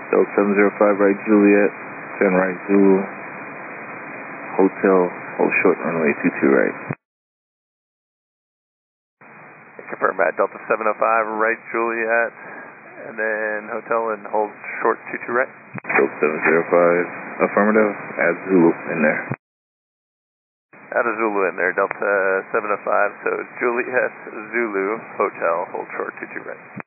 Delta 705, right Juliet, turn right Zulu, Hotel, hold short runway 22 right. Confirm at Delta 705, right Juliet, and then hotel and hold short 22 right. Delta 705, affirmative, add Zulu in there. Add a Zulu in there, Delta 705, so Juliet, Zulu, hotel, hold short 22 right.